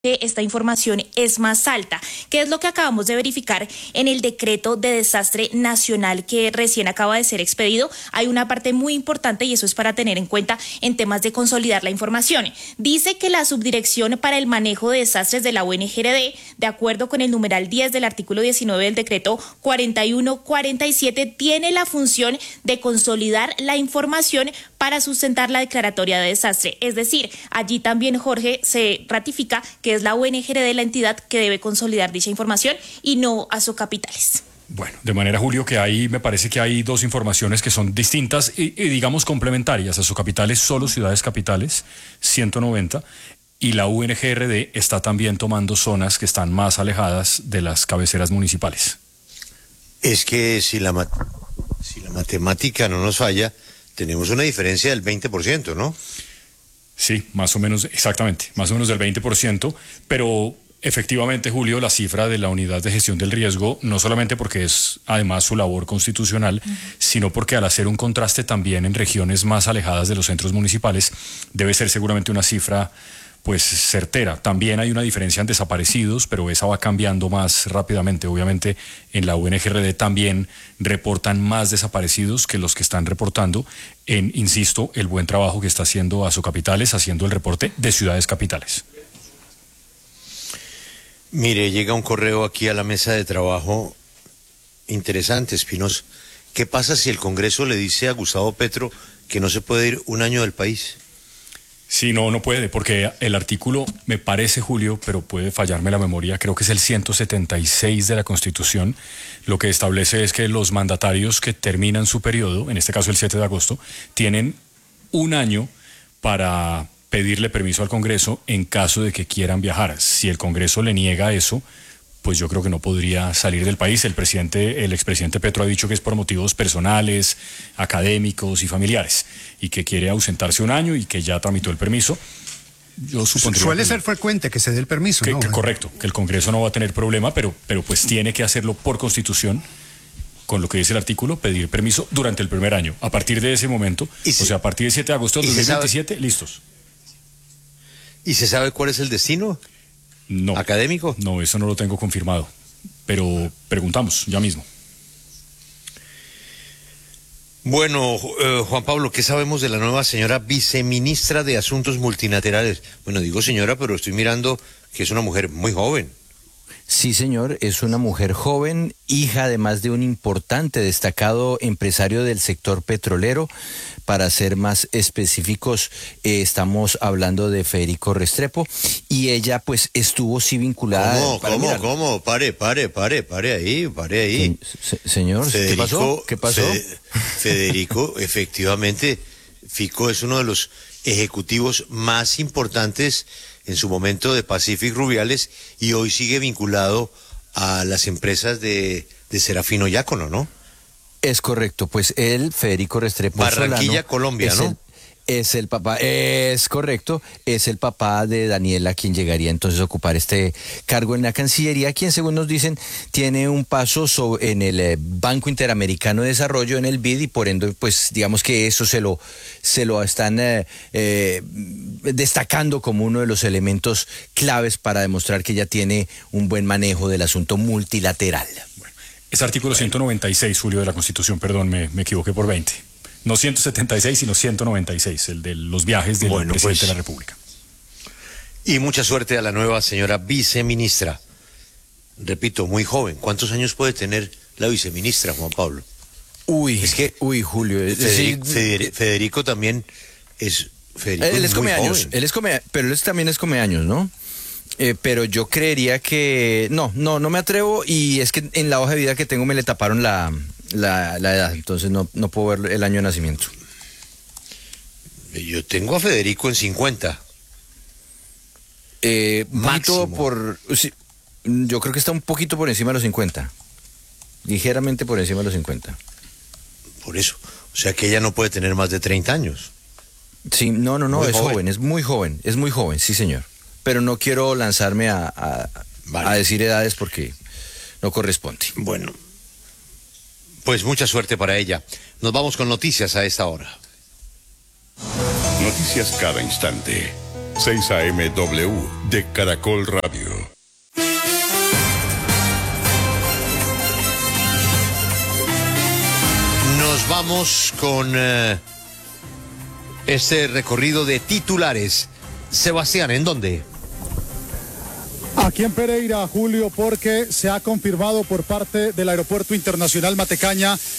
que esta información es más alta. ¿Qué es lo que acabamos de verificar en el decreto de desastre nacional que recién acaba de ser expedido? Hay una parte muy importante y eso es para tener en cuenta en temas de consolidar la información. Dice que la Subdirección para el Manejo de Desastres de la UNGRD, de acuerdo con el numeral 10 del artículo 19 del decreto 4147, tiene la función de consolidar la información para sustentar la declaratoria de desastre. Es decir, allí también, Jorge, se ratifica que es la UNGRD la entidad que debe consolidar dicha información y no Asocapitales. Bueno, de manera, Julio, que ahí me parece que hay dos informaciones que son distintas y digamos complementarias. Asocapitales, solo ciudades capitales, 190, y la UNGRD está también tomando zonas que están más alejadas de las cabeceras municipales. Es que si la matemática no nos falla, tenemos una diferencia del 20%, ¿no? Sí, más o menos, exactamente, más o menos del 20%, pero efectivamente, Julio, la cifra de la Unidad de Gestión del Riesgo, no solamente porque es además su labor constitucional, sino porque al hacer un contraste también en regiones más alejadas de los centros municipales, debe ser seguramente una cifra pues certera. También hay una diferencia en desaparecidos, pero esa va cambiando más rápidamente. Obviamente en la UNGRD también reportan más desaparecidos que los que están reportando en, insisto, el buen trabajo que está haciendo Asocapitales, haciendo el reporte de ciudades capitales. Mire, llega un correo aquí a la mesa de trabajo interesante, Espinosa. ¿Qué pasa si el Congreso le dice a Gustavo Petro que no se puede ir un año del país? Sí, no puede, porque el artículo, me parece, Julio, pero puede fallarme la memoria, creo que es el 176 de la Constitución, lo que establece es que los mandatarios que terminan su periodo, en este caso el 7 de agosto, tienen un año para pedirle permiso al Congreso en caso de que quieran viajar. Si el Congreso le niega eso, pues yo creo que no podría salir del país. El expresidente Petro ha dicho que es por motivos personales, académicos y familiares, y que quiere ausentarse un año y que ya tramitó el permiso. Yo supondría suele ser frecuente que se dé el permiso, ¿no? Correcto, que el Congreso no va a tener problema, pero pues tiene que hacerlo por Constitución, con lo que dice el artículo, pedir permiso durante el primer año. A partir de ese momento, o sea, a partir del 7 de agosto de 2027, listos. ¿Y se sabe cuál es el destino? No. ¿Académico? No, eso no lo tengo confirmado, pero preguntamos ya mismo. Bueno, Juan Pablo, ¿qué sabemos de la nueva señora viceministra de Asuntos Multilaterales? Bueno, digo señora, pero estoy mirando que es una mujer muy joven. Sí, señor, es una mujer joven, hija además de un importante, destacado empresario del sector petrolero. Para ser más específicos, estamos hablando de Federico Restrepo, y ella pues estuvo sí vinculada... ¿Cómo? Pare ahí. Señor, Federico, ¿qué pasó? Federico, efectivamente, Fico es uno de los ejecutivos más importantes en su momento de Pacific Rubiales y hoy sigue vinculado a las empresas de Serafino Diácono, ¿no? Es correcto, pues él, Federico Restrepo Barranquilla, Solano, Colombia, ¿no? Es el papá, es correcto, es el papá de Daniela, quien llegaría entonces a ocupar este cargo en la Cancillería, quien según nos dicen tiene un paso en el Banco Interamericano de Desarrollo, en el BID, y por ende pues digamos que eso se lo están destacando como uno de los elementos claves para demostrar que ella tiene un buen manejo del asunto multilateral. Es artículo 196, Julio, de la Constitución, perdón, me equivoqué por 20. No 176, sino 196, el de los viajes del presidente de la República. Y mucha suerte a la nueva señora viceministra. Repito, muy joven. ¿Cuántos años puede tener la viceministra, Juan Pablo? Julio. Federico también es... Él es come años, pero él también es come años, ¿no? Pero yo creería que... No me atrevo, y es que en la hoja de vida que tengo me le taparon la edad, entonces no puedo ver el año de nacimiento. Yo tengo a Federico en 50. Máximo. Sí, yo creo que está un poquito por encima de los 50. Ligeramente por encima de los 50. Por eso. O sea que ella no puede tener más de 30 años. Sí, no, es joven, es muy joven, sí señor. Pero no quiero lanzarme a decir edades porque no corresponde. Bueno, pues mucha suerte para ella. Nos vamos con noticias a esta hora. Noticias cada instante. 6 AM W de Caracol Radio. Nos vamos con este recorrido de titulares. Sebastián, ¿en dónde? Aquí en Pereira, Julio, porque se ha confirmado por parte del Aeropuerto Internacional Matecaña